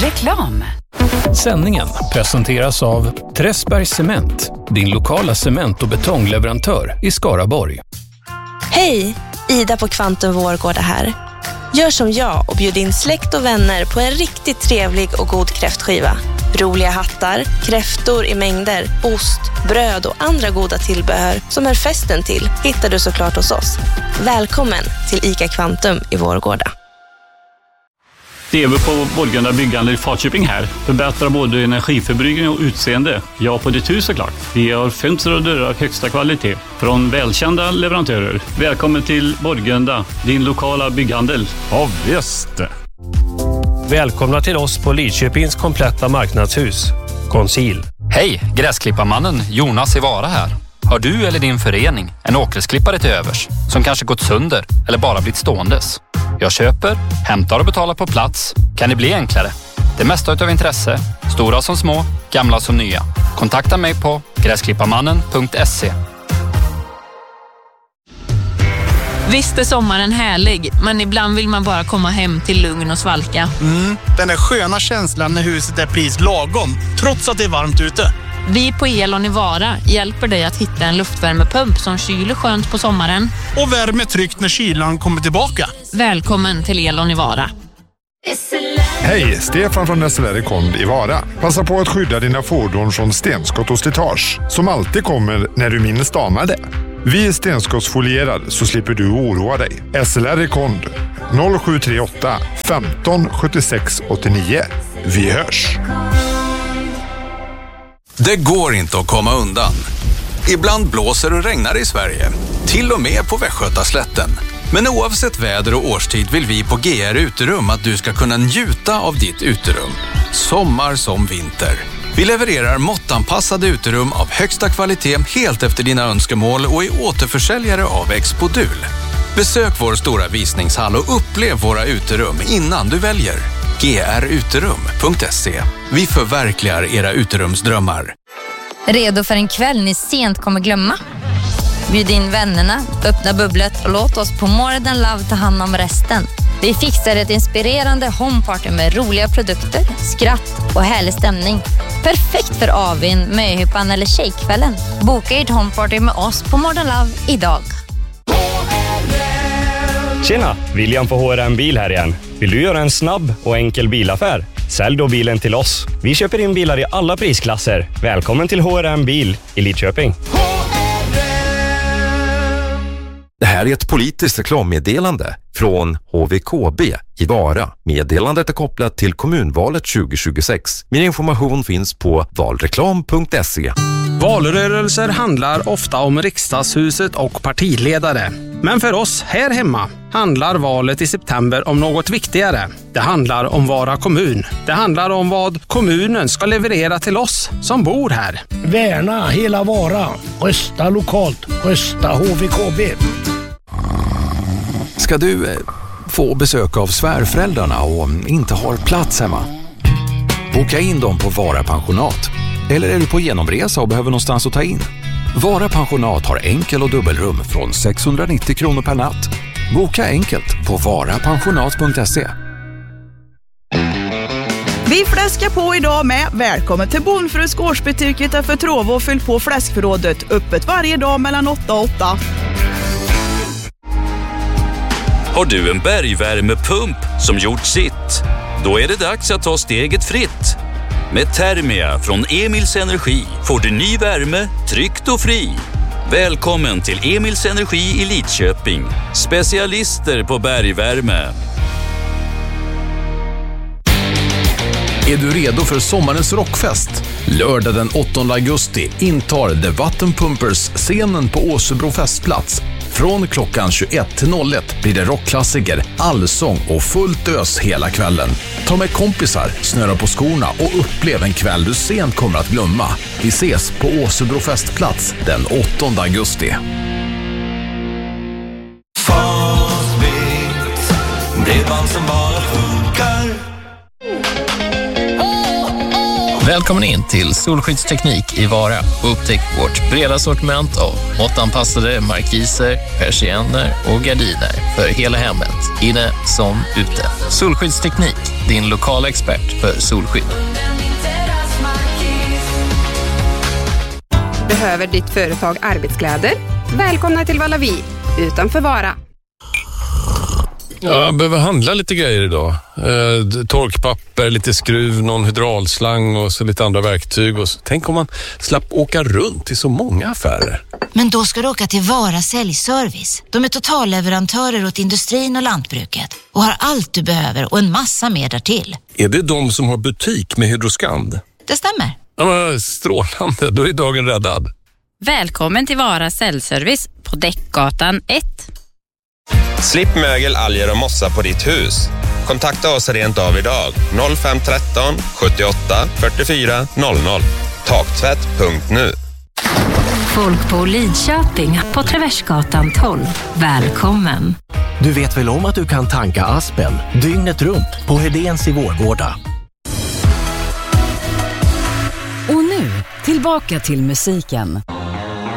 Reklam. Sändningen presenteras av Träsbergs Cement, din lokala cement- och betongleverantör i Skaraborg. Hej, Ida på Kvantum Vårgårda här. Gör som jag och bjud in släkt och vänner på en riktigt trevlig och god kräftskiva. Roliga hattar, kräftor i mängder, ost, bröd och andra goda tillbehör som är festen till hittar du såklart hos oss. Välkommen till ICA Kvantum i Vårgårda. Det är vi på Borgunda bygghandel i Falköping här. Förbättrar både energiförbrukning och utseende. Ja, på ditt hus såklart. Vi har fönster och dörrar av högsta kvalitet från välkända leverantörer. Välkommen till Borgunda, din lokala bygghandel. Ja, visst. Välkomna till oss på Lidköpings kompletta marknadshus. Conceal. Hej, gräsklipparmannen Jonas i Vara här. Har du eller din förening en åkersklippare till övers som kanske gått sönder eller bara blivit ståendes? Jag köper, hämtar och betalar på plats. Kan det bli enklare? Det mesta utav intresse, stora som små, gamla som nya. Kontakta mig på gräsklipparmannen.se. Visst är sommaren härlig, men ibland vill man bara komma hem till lugn och svalka. Den där sköna känslan när huset är pris lagom, trots att det är varmt ute. Vi på Elon i Vara hjälper dig att hitta en luftvärmepump som kyler skönt på sommaren. Och värmer tryggt när kylan kommer tillbaka. Välkommen till Elon i Vara. Hej, Stefan från SLR Kond i Vara. Passa på att skydda dina fordon från stenskott och slitage som alltid kommer när du minst anar det. Vi är stenskottsfolierade så slipper du oroa dig. SLR Kond 0738 15 76 89. Vi hörs. Det går inte att komma undan. Ibland blåser och regnar i Sverige, till och med på Västgötaslätten. Men oavsett väder och årstid vill vi på GR Uterum att du ska kunna njuta av ditt uterum. Sommar som vinter. Vi levererar måttanpassade uterum av högsta kvalitet helt efter dina önskemål och är återförsäljare av Expodul. Besök vår stora visningshall och upplev våra uterum innan du väljer. gruterum.se. Vi förverkligar era uterumsdrömmar. Redo för en kväll ni sent kommer glömma? Bjud in vännerna, öppna bubblet och låt oss på More Than Love ta hand om resten. Vi fixar ett inspirerande homeparty med roliga produkter, skratt och härlig stämning. Perfekt för avin, möhippan eller tjejkvällen. Boka ert homeparty med oss på More Than Love idag. Tjena, William på HRM Bil här igen. Vill du göra en snabb och enkel bilaffär? Sälj då bilen till oss. Vi köper in bilar i alla prisklasser. Välkommen till HRM Bil i Lidköping. Det här är ett politiskt reklammeddelande från HVKB i Vara. Meddelandet är kopplat till kommunvalet 2026. Mer information finns på valreklam.se. Valrörelser handlar ofta om riksdagshuset och partiledare. Men för oss här hemma handlar valet i september om något viktigare. Det handlar om Vara kommun. Det handlar om vad kommunen ska leverera till oss som bor här. Värna hela Vara. Rösta lokalt. Rösta HVKB. Ska du få besök av svärföräldrarna och inte har plats hemma? Boka in dem på Vara pensionat. Eller är du på genomresa och behöver någonstans att ta in? Vara pensionat har enkel- och dubbelrum från 690 kronor per natt. Boka enkelt på varapensionat.se. Vi fläskar på idag med. Välkommen till Bonfrus gårdsbutik utanför Trovo och fyll på fläskförrådet. Öppet varje dag mellan 8 och 8. Har du en bergvärmepump som gjort sitt? Då är det dags att ta steget fritt. Med Thermia från Emils Energi får du ny värme, tryggt och fri. Välkommen till Emils Energi i Lidköping. Specialister på bergvärme. Är du redo för sommarens rockfest? Lördag den 8 augusti intar The Vattenpumpers scenen på Åsebro festplats. Från klockan 21 till 01 blir det rockklassiker, allsång och fullt ös hela kvällen. Ta med kompisar, snöra på skorna och upplev en kväll du sent kommer att glömma. Vi ses på Åsebro festplats den 8 augusti. Fastbit, bredband som bara funkar. Välkommen in till Solskyddsteknik i Vara och upptäck vårt breda sortiment av måttanpassade markiser, persienner och gardiner för hela hemmet, inne som ute. Solskyddsteknik, din lokala expert för solskydd. Behöver ditt företag arbetskläder? Välkomna till Vallavi, utanför Vara. Jag behöver handla lite grejer idag. Torkpapper, lite skruv, någon hydraulslang och så lite andra verktyg. Och så. Tänk om man slapp åka runt i så många affärer. Men då ska du åka till Vara säljservice. De är totalleverantörer åt industrin och lantbruket och har allt du behöver och en massa mer därtill. Är det de som har butik med Hydroskand? Det stämmer. Ja, men strålande, då är dagen räddad. Välkommen till Vara säljservice på Däckgatan 1. Slipp mögel, alger och mossa på ditt hus. Kontakta oss rent av idag. 0513 78 44 00. Taktvätt.nu. Folk på Lidköping på Traversgatan 12. Välkommen. Du vet väl om att du kan tanka Aspen dygnet runt på Hedéns i Vårgårda. Och nu, tillbaka till musiken.